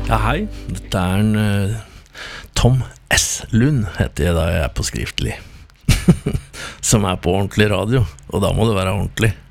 Ja, hei. Dette en Tom S. Lund, heter jeg da jeg på skriftlig. Som på ordentlig radio, og da må det være ordentlig.